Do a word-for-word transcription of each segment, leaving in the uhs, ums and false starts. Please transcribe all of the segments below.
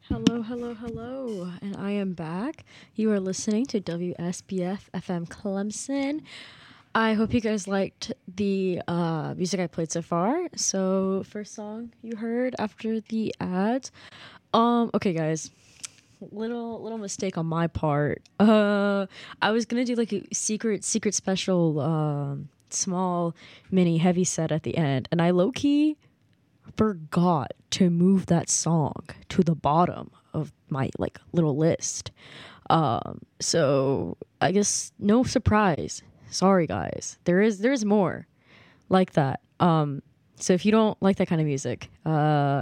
Hello, hello, hello, and I am back. You are listening to W S B F F M Clemson. I hope you guys liked the uh, music I played so far. So, first song you heard after the ads. Um, okay, guys, little little mistake on my part. Uh, I was gonna do like a secret secret special, um, small mini heavy set at the end, and I low key forgot to move that song to the bottom of my like little list. Um, so I guess no surprise. Sorry guys. There is there is more like that. Um, so if you don't like that kind of music, uh,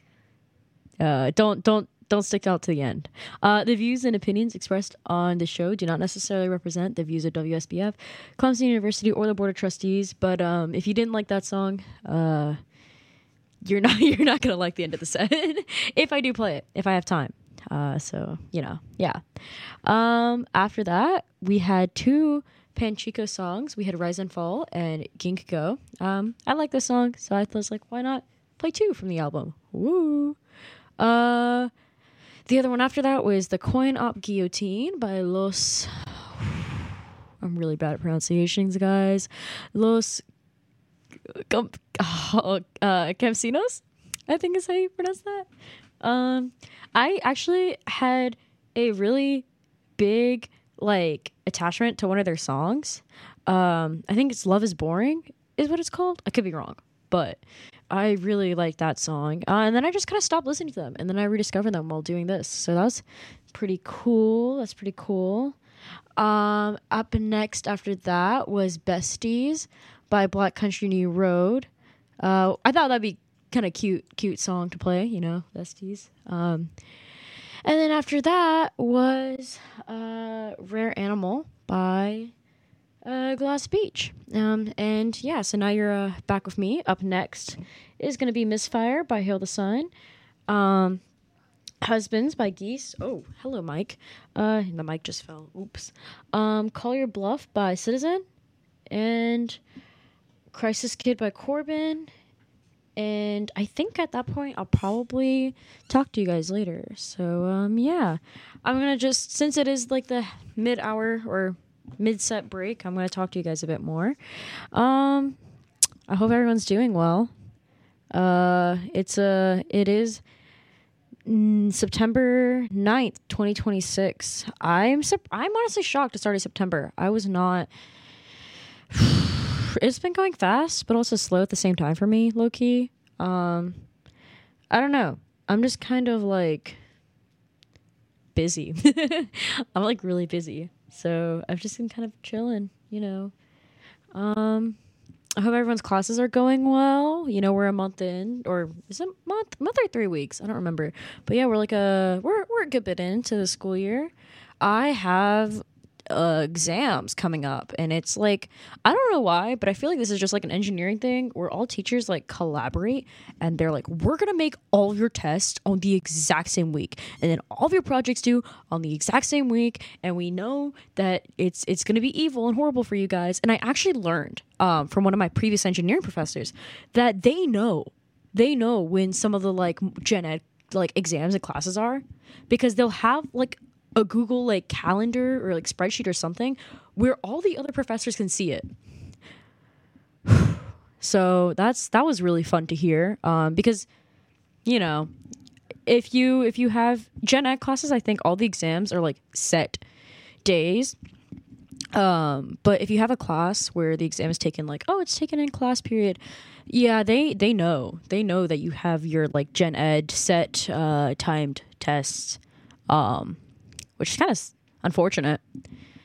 uh, don't don't don't stick out to the end. Uh, the views and opinions expressed on the show do not necessarily represent the views of W S B F, Clemson University, or the Board of Trustees. But um, if you didn't like that song, uh, you're not you're not gonna like the end of the set. If I do play it, if I have time. Uh, so you know, yeah. Um, after that, we had two Panchico songs. We had Rise and Fall and Gink Go. Um, I like this song, so I was like, why not play two from the album? Woo. Uh, the other one after that was the Coin Op Guillotine by Los. I'm really bad at pronunciations, guys. Los Com- uh, Campesinos, I think is how you pronounce that. Um, I actually had a really big like attachment to one of their songs. Um, I think it's "Love Is Boring" is what it's called. I could be wrong, but I really like that song. Uh, and then I just kind of stopped listening to them, and then I rediscovered them while doing this. So that was pretty cool. That's pretty cool. Um, up next after that was Besties by Black Country New Road. Uh, I thought that'd be kind of cute, cute song to play, you know, Besties. Um, and then after that was uh, Rare Animal by uh, Glass Beach. Um, and yeah, so now you're uh, back with me. Up next is going to be Misfire by Hail the Sun. Um, Husbands by Geese. Oh, hello, Mike. Uh, the mic just fell. Oops. Um, Call Your Bluff by Citizen. And Crisis Kid by Corbin. And I think at that point I'll probably talk to you guys later. So um yeah. I'm gonna just, since it is like the mid hour or mid set break, I'm gonna talk to you guys a bit more. Um I hope everyone's doing well. Uh it's a it is mm, September ninth, twenty twenty-six. I'm sup- I'm honestly shocked it started September. I was not It's been going fast, but also slow at the same time for me, low key. Um, I don't know. I'm just kind of like busy. I'm like really busy. So I've just been kind of chilling, you know. Um, I hope everyone's classes are going well. You know, we're a month in, or is it a month, month or three weeks? I don't remember. But yeah, we're like a, we're, we're a good bit into the school year. I have Uh, exams coming up, and it's like, I don't know why, but I feel like this is just like an engineering thing where all teachers like collaborate, and they're like, we're gonna make all of your tests on the exact same week, and then all of your projects due on the exact same week, and we know that it's it's gonna be evil and horrible for you guys. And I actually learned um from one of my previous engineering professors that they know they know when some of the like gen ed like exams and classes are, because they'll have like a Google like calendar or like spreadsheet or something where all the other professors can see it. So that's that was really fun to hear, um, because you know, if you if you have gen ed classes, I think all the exams are like set days. Um, but if you have a class where the exam is taken like, oh, it's taken in class period, yeah, they they know they know that you have your like gen ed set uh, timed tests. Um, which is kind of unfortunate.